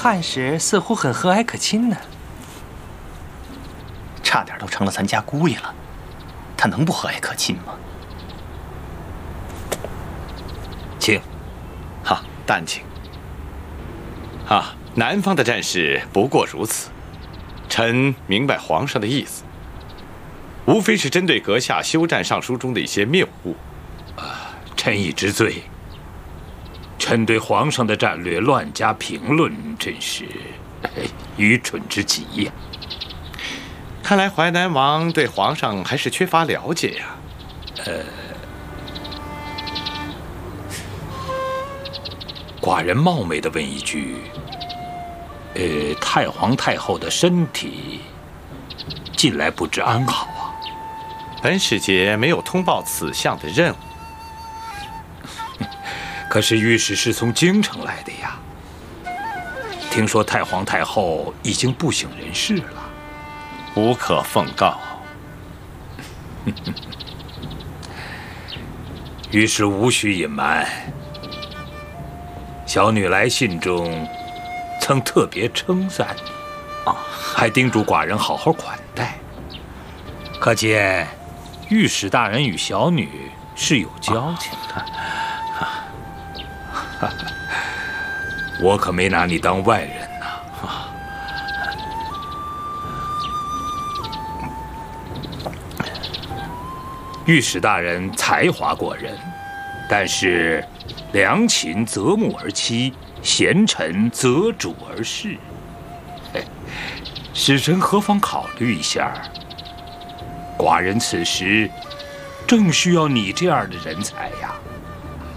汉时似乎很和蔼可亲呢， 差点都成了咱家姑爷了，他能不和蔼可亲吗？ 请。 哈，但请。啊，南方的战事不过如此。臣明白皇上的意思，无非是针对阁下休战上书中的一些谬误。 臣已知罪。臣对皇上的战略乱加评论，真是愚蠢之极呀！ 看来淮南王对皇上还是缺乏了解呀。 寡人冒昧地问一句，太皇太后的身体近来不知安好啊？ 本使节没有通报此项的任务。 可是御史是从京城来的呀。听说太皇太后已经不省人事了， 无可奉告。 御史无需隐瞒，小女来信中曾特别称赞你，还叮嘱寡人好好款待。可见御史大人与小女是有交情的。我可没拿你当外人呐！御史大人才华过人，但是良禽择木而栖，贤臣择主而事。使臣何妨考虑一下？寡人此时正需要你这样的人才呀！